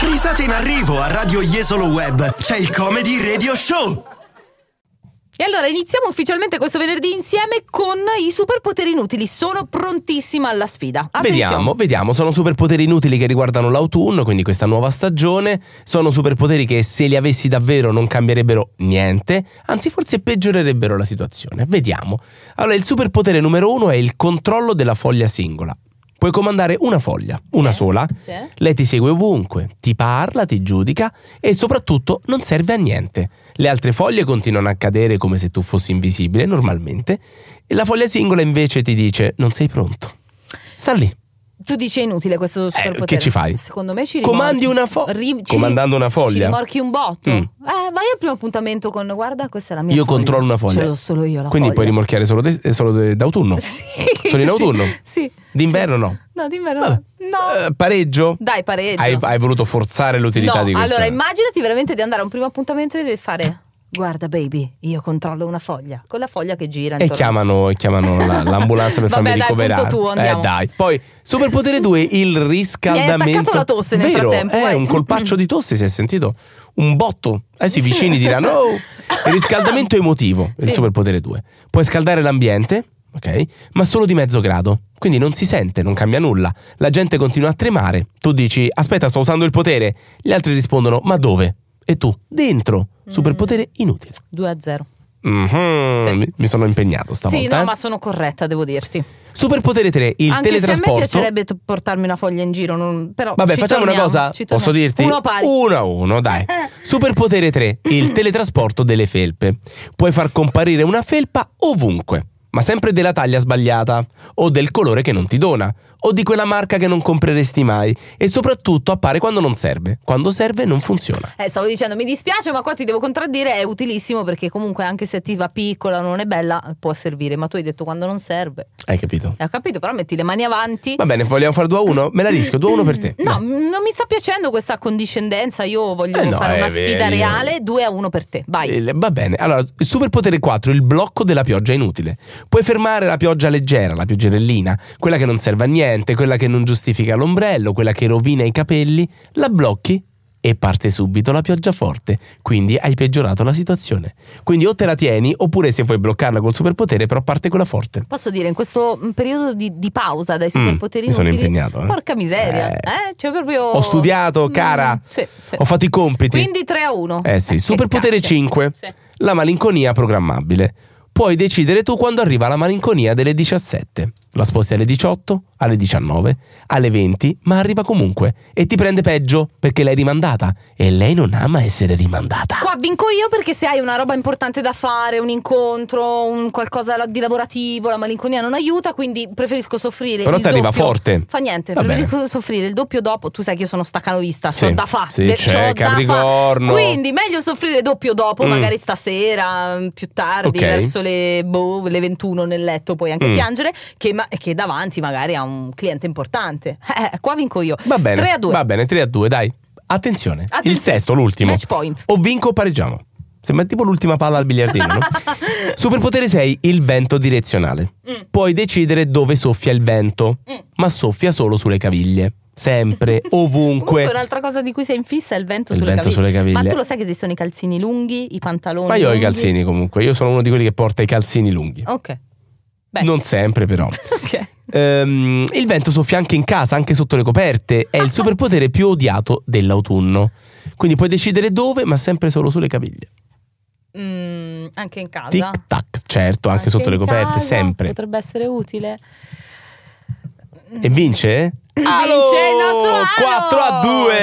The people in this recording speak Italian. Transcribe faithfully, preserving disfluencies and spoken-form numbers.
Risate in arrivo a Radio Jesolo Web. C'è il Comedy Radio Show. E allora iniziamo ufficialmente questo venerdì insieme con i superpoteri inutili. Sono prontissima alla sfida. Attenzione. Vediamo, vediamo. Sono superpoteri inutili che riguardano l'autunno, quindi questa nuova stagione. Sono superpoteri che se li avessi davvero non cambierebbero niente, anzi forse peggiorerebbero la situazione. Vediamo. Allora, il superpotere numero uno è il controllo della foglia singola. Puoi comandare una foglia, una Sì, sola. sì. Lei ti segue ovunque, ti parla, ti giudica e soprattutto non serve a niente. Le altre foglie continuano a cadere come se tu fossi invisibile normalmente e la foglia singola invece ti dice non sei pronto. Sta lì. Tu dici è inutile questo superpotere. Eh, che ci fai? Secondo me ci rimorchi. Comandi una foglia. Ri- ci- Comandando una foglia. Ci rimorchi un botto. Mm. Eh, vai al primo appuntamento con guarda, questa è la mia Io foglia. controllo una foglia. Ce l'ho solo io la Quindi foglia. puoi rimorchiare solo, de- solo de- d'autunno? Sì. Solo in autunno? Sì. D'inverno no? No, d'inverno Vabbè. no. Eh, pareggio? Dai, pareggio. Hai, hai voluto forzare l'utilità No, di questa. allora immaginati veramente di andare a un primo appuntamento e di fare guarda baby, io controllo una foglia. Con la foglia che gira E intorno. chiamano, e chiamano la- l'ambulanza per farmi Vabbè, dai, ricoverare. punto tu, andiamo. Eh dai. Poi, superpotere due, il riscaldamento. Mi hai attaccato la tosse nel Vero, frattempo, eh, vai. un colpaccio di tosse, si è sentito un botto. Adesso i vicini diranno oh! Il riscaldamento emotivo, Sì. il superpotere due. Puoi scaldare l'ambiente, ok? Ma solo di mezzo grado. Quindi non si sente, non cambia nulla. La gente continua a tremare. Tu dici aspetta, sto usando il potere. Gli altri rispondono ma dove? E tu dentro. Superpotere inutile. due a zero. Mhm, Sì. mi, mi sono impegnato stavolta. Sì, no, eh. ma sono corretta, devo dirti. Superpotere tre, il Anche teletrasporto. se a me piacerebbe t- portarmi una foglia in giro, non- però Vabbè, ci facciamo torniamo, una cosa. ci Posso torniamo. dirti? Uno pari. Uno a uno, dai. Superpotere tre, il teletrasporto delle felpe. Puoi far comparire una felpa ovunque, ma sempre della taglia sbagliata, o del colore che non ti dona, o di quella marca che non compreresti mai. E soprattutto appare quando non serve. Quando serve non funziona. Eh, stavo dicendo, mi dispiace, ma qua ti devo contraddire, è utilissimo perché comunque anche se ti va piccola, non è bella, può servire. Ma tu hai detto quando non serve. Hai capito? Eh, ho capito, però metti le mani avanti. Va bene, vogliamo fare due a uno? Me la rischio, due a uno per te. No, Dai. non mi sta piacendo questa condiscendenza. Io voglio Eh no, fare una eh, sfida io- reale. due a uno per te, vai. Eh, Va bene, allora, il superpotere quattro, il blocco della pioggia inutile. Puoi fermare la pioggia leggera, la pioggerellina, quella che non serve a niente, quella che non giustifica l'ombrello, quella che rovina i capelli, la blocchi e parte subito la pioggia forte. Quindi hai peggiorato la situazione. Quindi o te la tieni, oppure se vuoi bloccarla col superpotere, però parte quella forte. Posso dire, in questo periodo di, di pausa dai superpoteri mi sono inutili, impegnato, eh. porca miseria, Eh. eh? Cioè proprio Ho studiato, cara. Mm, sì, sì. Ho fatto i compiti. Quindi tre a uno. Eh sì, Che superpotere cacchio. cinque, Sì. la malinconia programmabile. Puoi decidere tu quando arriva la malinconia delle diciassette. La sposti alle diciotto, alle diciannove, alle venti, ma arriva comunque e ti prende peggio perché l'hai rimandata e lei non ama essere rimandata. Qua vinco io perché se hai una roba importante da fare, un incontro, un qualcosa di lavorativo, la malinconia non aiuta, quindi preferisco soffrire Però il ti arriva doppio. forte. Fa niente, Va preferisco soffrire il doppio dopo. Tu sai che io sono staccanovista, Sì, c'ho da fa, sì, de- c'è c'ho da Capricorno. fa. Quindi meglio soffrire doppio dopo, Mm. magari stasera, più tardi, Ok. verso le, boh, le ventuno nel letto, puoi anche Mm. piangere, che, ma- che davanti magari a un cliente importante. Eh, qua vinco io. Va bene, tre a due. va bene, tre a due, dai. Attenzione, il Attenzione. sesto, l'ultimo. Match point. O vinco o pareggiamo. Sembra tipo l'ultima palla al biliardino, no? Superpotere sei, il vento direzionale. Mm. Puoi decidere dove soffia il vento, Mm. ma soffia solo sulle caviglie. Sempre, ovunque. Comunque un'altra cosa di cui sei in fissa è il vento, Il sulle, vento caviglie. sulle caviglie. Ma tu lo sai che esistono i calzini lunghi, i pantaloni Ma io ho i lunghi? calzini comunque, io sono uno di quelli che porta i calzini lunghi. Ok. Beh. Non sempre però. Ok. Ehm, il vento soffia anche in casa, anche sotto le coperte. È il superpotere più odiato dell'autunno. Quindi puoi decidere dove, ma sempre solo sulle caviglie. Mm, anche in casa. Tic tac, certo, anche, sotto le in coperte, casa sempre. Potrebbe essere utile. E vince? Vince il nostro Alo! quattro a due.